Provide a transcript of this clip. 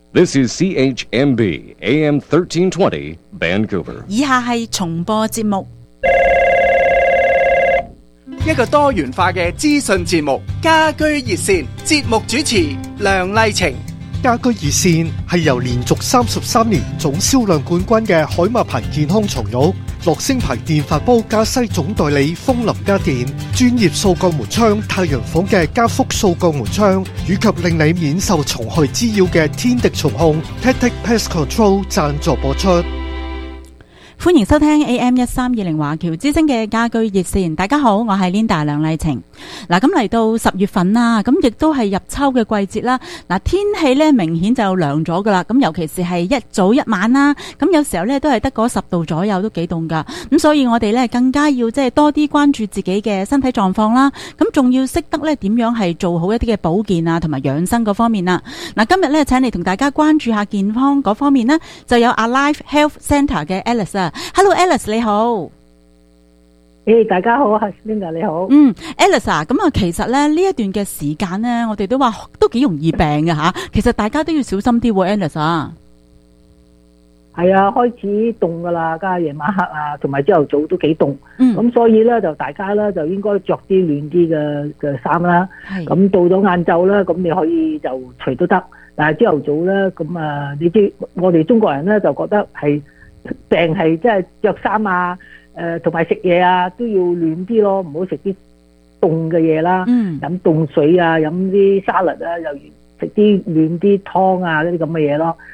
This is CHMB AM 1320 Vancouver. 以下係重播節目。 一個多元化嘅資訊節目，家居熱線，節目主持梁麗晴。 家居熱線係由連續33年總銷量冠軍嘅海馬牌健康床褥、樂聲牌電飯煲加西總代理風林家電、專業掃鋼門窗太陽房嘅加福掃鋼門窗，以及令你免受蟲害滋擾嘅天敵蟲控 Tactic Pest Control 贊助播出。 歡迎收聽 AM1320 華僑之聲嘅家居熱線。大家好，我係 Linda 梁麗晴。嗱，咁嚟到10月份啦，咁亦都係入秋嘅季節啦。嗱，天氣咧明顯就涼咗噶啦。咁尤其是係一早一晚啦，咁有時候咧都係得嗰10度左右，都幾凍噶。咁所以我哋咧更加要即係多啲關注自己嘅身體狀況啦。咁仲要識得咧點樣係做好一啲嘅保健啊，同埋養生嗰方面啦。嗱，今日咧請嚟同大家關注下健康嗰方面呢，就有 Alive Health Centre 嘅 Alice 啊。Hello Alice 你好。 大家好，係 Linda 你好。 Alice 啊，咁啊，其實咧呢一段嘅時間咧，我哋都話都幾容易病嘅吓。其實大家都要小心啲喎 ，Alice 啊。 係啊，開始凍噶啦，加夜晚黑啊，同埋朝頭早都幾凍。咁所以咧就大家咧就應該着啲暖啲嘅衫啦。咁到咗晏晝咧，咁你可以就除都得。但係朝頭早咧，咁啊，你知我哋中國人咧就覺得係病係即係着衫啊。同埋食嘢啊，都要暖啲咯，唔好食啲凍嘅嘢啦。飲凍水啊，飲啲沙律啊，又食啲暖啲湯啊，嗰啲咁嘅嘢咯。